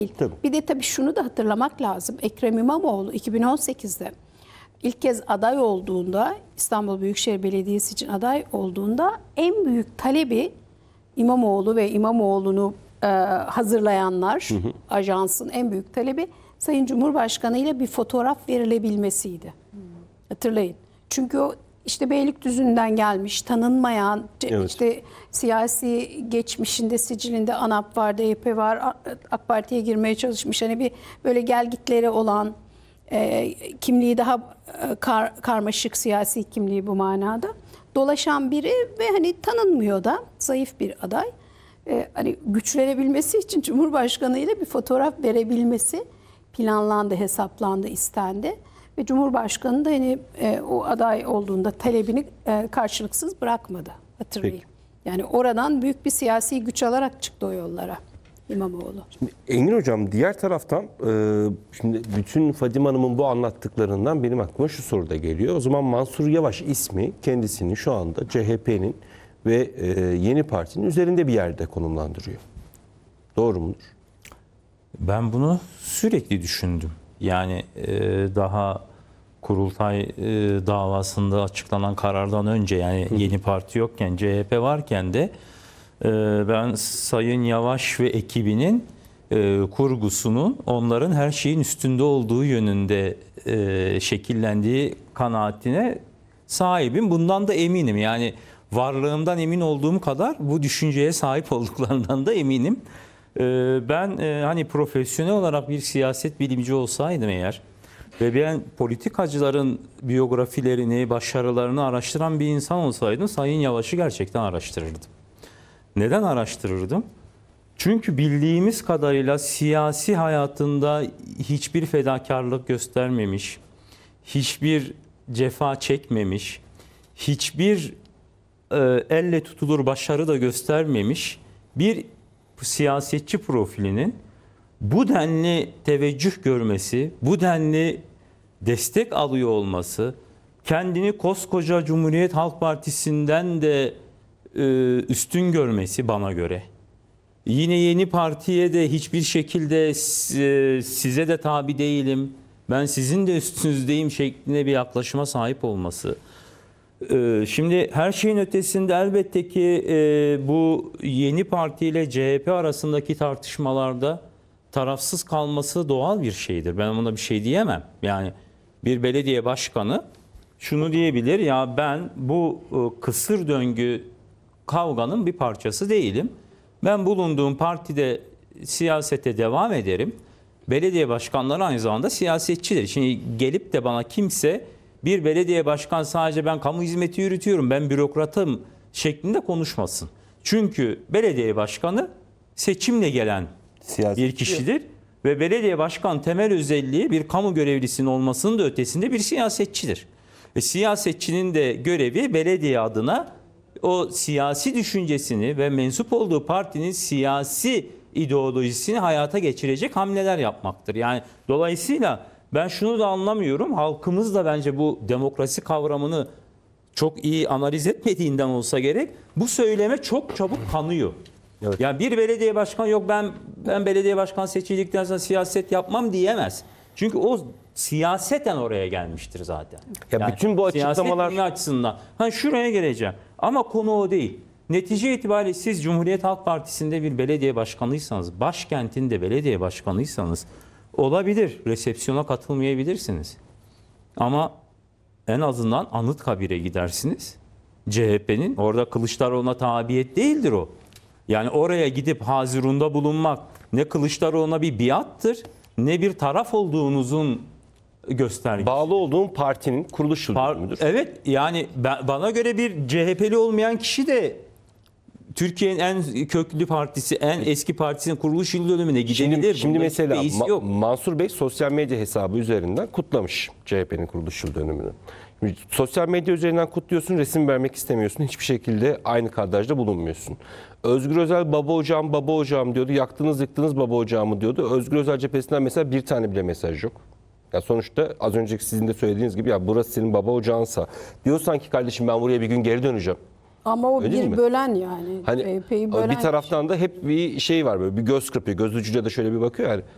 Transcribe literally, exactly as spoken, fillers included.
Tabii. Bir de tabii şunu da hatırlamak lazım. Ekrem İmamoğlu iki bin on sekizde ilk kez aday olduğunda, İstanbul Büyükşehir Belediyesi için aday olduğunda en büyük talebi İmamoğlu ve İmamoğlu'nu e, hazırlayanlar, hı hı. ajansın en büyük talebi Sayın Cumhurbaşkanı ile bir fotoğraf verilebilmesiydi. Hmm. Hatırlayın. Çünkü o işte Beylikdüzü'nden gelmiş, tanınmayan, evet. işte siyasi geçmişinde, sicilinde ANAP var, D Y P var, AK Parti'ye girmeye çalışmış. Hani bir böyle gelgitleri olan, e, kimliği daha e, kar, karmaşık, siyasi kimliği bu manada. Dolaşan biri ve hani tanınmıyor da, zayıf bir aday. E, hani güçlenebilmesi için Cumhurbaşkanı ile bir fotoğraf verebilmesi planlandı, hesaplandı, istendi. Ve Cumhurbaşkanı da hani e, o aday olduğunda talebini e, karşılıksız bırakmadı, hatırlayın. Peki. Yani oradan büyük bir siyasi güç alarak çıktı o yollara İmamoğlu. Şimdi Engin Hocam, diğer taraftan e, şimdi bütün Fadime Hanım'ın bu anlattıklarından benim aklıma şu soru da geliyor. O zaman Mansur Yavaş ismi kendisini şu anda C H P'nin ve e, Yeni Parti'nin üzerinde bir yerde konumlandırıyor. Doğru mudur? Ben bunu sürekli düşündüm. Yani e, daha Kurultay e, davasında açıklanan karardan önce, yani Hı. Yeni Parti yokken, C H P varken de e, ben Sayın Yavaş ve ekibinin e, kurgusunun onların her şeyin üstünde olduğu yönünde e, şekillendiği kanaatine sahibim. Bundan da eminim. Yani varlığımdan emin olduğum kadar bu düşünceye sahip olduklarından da eminim. Ben hani profesyonel olarak bir siyaset bilimci olsaydım eğer ve ben politikacıların biyografilerini, başarılarını araştıran bir insan olsaydım Sayın Yavaş'ı gerçekten araştırırdım. Neden araştırırdım? Çünkü bildiğimiz kadarıyla siyasi hayatında hiçbir fedakarlık göstermemiş, hiçbir cefa çekmemiş, hiçbir e, elle tutulur başarı da göstermemiş bir siyasetçi profilinin bu denli teveccüh görmesi, bu denli destek alıyor olması, kendini koskoca Cumhuriyet Halk Partisi'nden de e, üstün görmesi bana göre. Yine Yeni Parti'ye de hiçbir şekilde e, size de tabi değilim, ben sizin de üstünüzdeyim şeklinde bir yaklaşıma sahip olması. Şimdi her şeyin ötesinde elbette ki bu Yeni Parti ile C H P arasındaki tartışmalarda tarafsız kalması doğal bir şeydir. Ben buna bir şey diyemem. Yani bir belediye başkanı şunu diyebilir: ya ben bu kısır döngü kavganın bir parçası değilim. Ben bulunduğum partide siyasete devam ederim. Belediye başkanları aynı zamanda siyasetçidir. Şimdi gelip de bana kimse bir belediye başkan sadece ben kamu hizmeti yürütüyorum, ben bürokratım şeklinde konuşmasın. Çünkü belediye başkanı seçimle gelen Siyaset bir kişidir. Yok. Ve belediye başkan temel özelliği bir kamu görevlisinin olmasının da ötesinde bir siyasetçidir. Ve siyasetçinin de görevi belediye adına o siyasi düşüncesini ve mensup olduğu partinin siyasi ideolojisini hayata geçirecek hamleler yapmaktır. Yani dolayısıyla ben şunu da anlamıyorum, halkımız da bence bu demokrasi kavramını çok iyi analiz etmediğinden olsa gerek, bu söyleme çok çabuk kanıyor. Evet. Yani bir belediye başkanı yok ben ben belediye başkanı seçildikten sonra siyaset yapmam diyemez. Çünkü o siyaseten oraya gelmiştir zaten. Ya yani bütün bu açıklamalar siyaset açısından. Ha şuraya geleceğim. Ama konu o değil. Netice itibariyle siz Cumhuriyet Halk Partisi'nde bir belediye başkanıysanız, başkentinde belediye başkanıysanız olabilir, resepsiyona katılmayabilirsiniz. Ama en azından Anıtkabir'e gidersiniz. C H P'nin orada Kılıçdaroğlu'na tabiyet değildir o. Yani oraya gidip hazirunda bulunmak ne Kılıçdaroğlu'na bir biattır, ne bir taraf olduğunuzun göstergesi. Bağlı olduğun partinin kuruluş yıl dönümüdür. Evet, yani ben, bana göre bir C H P'li olmayan kişi de Türkiye'nin en köklü partisi, en eski partisinin kuruluş yıl dönümüne gidebilir. Şimdi, şimdi mesela Ma- Mansur Bey sosyal medya hesabı üzerinden kutlamış C H P'nin kuruluş yıl dönümünü. Şimdi, sosyal medya üzerinden kutluyorsun, resim vermek istemiyorsun. Hiçbir şekilde aynı kadrajda bulunmuyorsun. Özgür Özel baba ocağım baba ocağım diyordu. Yaktınız yıktınız baba ocağımı diyordu. Özgür Özel cephesinden mesela bir tane bile mesaj yok. Ya sonuçta az önceki sizin de söylediğiniz gibi ya burası senin baba ocağınsa diyorsan ki kardeşim ben buraya bir gün geri döneceğim. Ama o Öyle bir bölen yani. Hani bölen bir taraftan da hep bir şey var, böyle bir göz kırpıyor. Göz ucuyla da şöyle bir bakıyor yani.